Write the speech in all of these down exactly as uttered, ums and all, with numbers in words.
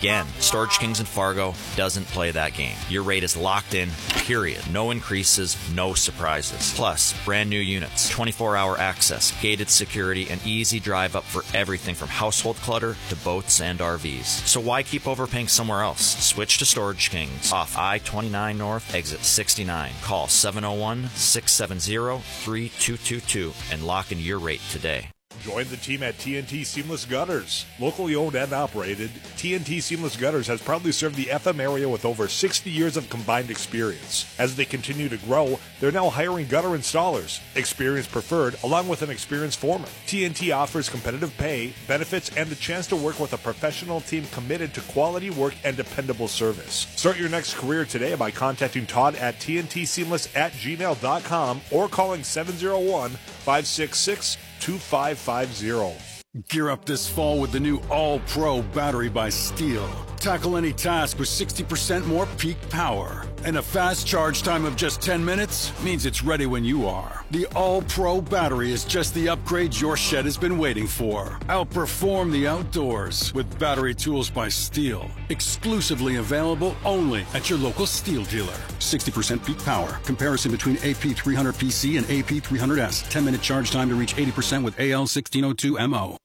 Again, Storage Kings in Fargo doesn't play that game. Your rate is locked in, period. No increases, no surprises. Plus, brand new units, twenty-four hour access, gated security, and easy drive up for everything from household clutter to boats and R Vs. So why keep overpaying somewhere else? Switch to Storage Kings off I twenty-nine North, exit sixty-nine. Call seven oh one, six seven zero, three two two two and lock in your rate today. Join the team at T N T Seamless Gutters. Locally owned and operated, T N T Seamless Gutters has proudly served the F M area with over sixty years of combined experience. As they continue to grow, they're now hiring gutter installers, experience preferred, along with an experienced foreman. T N T offers competitive pay, benefits, and the chance to work with a professional team committed to quality work and dependable service. Start your next career today by contacting Todd at T N T Seamless at gmail dot com or calling seven oh one, five six six, two five five zero. Gear up this fall with the new All-Pro battery by Steel. Tackle any task with sixty percent more peak power. And a fast charge time of just ten minutes means it's ready when you are. The All-Pro battery is just the upgrade your shed has been waiting for. Outperform the outdoors with battery tools by Steel. Exclusively available only at your local Steel dealer. sixty percent peak power. Comparison between A P three hundred P C and A P three hundred S. ten minute charge time to reach eighty percent with A L sixteen oh two M O.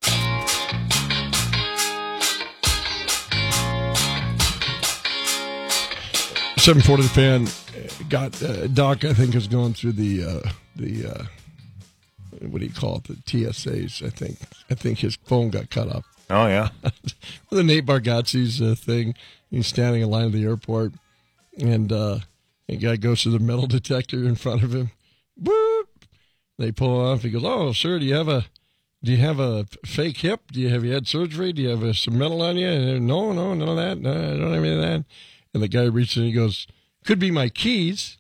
seven forty The Fan got uh, Doc, I think, is going through the uh, the uh, what do you call it, the T S As. I think I think his phone got cut off. Oh yeah, the Nate Bargatze's uh, thing. He's standing in line at the airport, and uh, a guy goes to the metal detector in front of him. Boop. They pull off. He goes, "Oh, sir, do you have a do you have a fake hip? Do you have you had surgery? Do you have uh, some metal on you?" And, no, no, none of that. No, I don't have any of that. And the guy reaches in and he goes, "Could be my keys."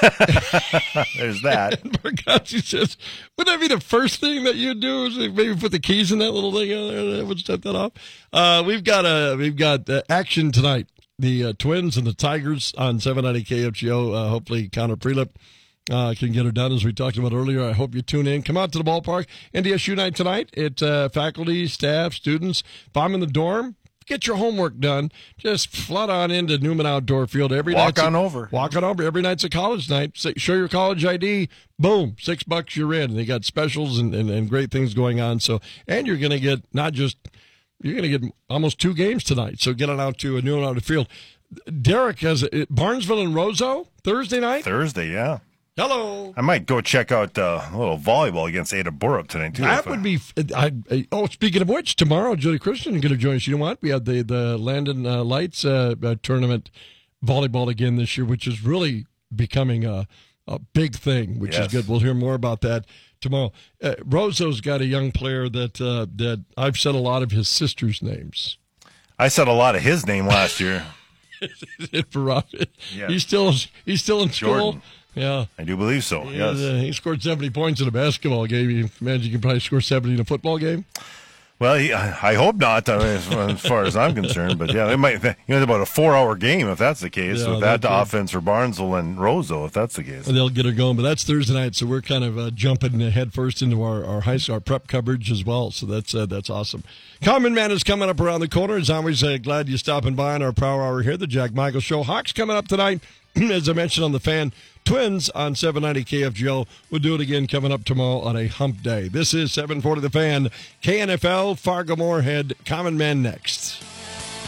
There's that. And Bargatze says, "Would that be the first thing that you'd do? Is maybe put the keys in that little thing on there that would set that off?" Uh, we've got a we've got uh, action tonight. The uh, Twins and the Tigers on seven ninety K F G O. Uh, hopefully Connor Prelip uh, can get her done, as we talked about earlier. I hope you tune in. Come out to the ballpark. N D S U night tonight. It's uh, faculty, staff, students. If I'm in the dorm, get your homework done. Just flood on into Newman Outdoor Field every night. Walk on over. Walk on over. Every night's a college night. Say, show your college I D. Boom. Six bucks, you're in. They got specials and, and, and great things going on. So, and you're going to get not just, you're going to get almost two games tonight. So get on out to a Newman Outdoor Field. Derek has a, Barnesville and Roseau Thursday night. Thursday, yeah. Hello. I might go check out uh, a little volleyball against Ada Borup tonight, too. That would be, I, I, oh, speaking of which, tomorrow, Julie Christian is going to join us. You know what? We had the, the Landon uh, Lights uh, uh, tournament volleyball again this year, which is really becoming a, a big thing, which yes. is good. We'll hear more about that tomorrow. Uh, Roseau's got a young player that uh, that I've said a lot of his sister's names. I said a lot of his name last year. For Robin. Yeah. He's still he's still in Jordan. school. Yeah, I do believe so. He, yes, uh, he scored seventy points in a basketball game. You imagine you can probably score seventy in a football game. Well, he, I hope not, I mean, as, as far as I'm concerned. But yeah, it might. You know, it's about a four-hour game if that's the case. Yeah, with that that offense for Barnesville and Roseau, if that's the case, and they'll get her going. But that's Thursday night, so we're kind of uh, jumping head first into our our high our prep coverage as well. So that's uh, that's awesome. Common Man is coming up around the corner. As always, uh, glad you stopping by on our Power Hour here, the Jack Michael Show. Hawks coming up tonight, as I mentioned on the Fan. Twins on seven ninety K F G O. We'll do it again coming up tomorrow on a hump day. This is seven forty The Fan, K N F L, Fargo Moorhead, Common Man next.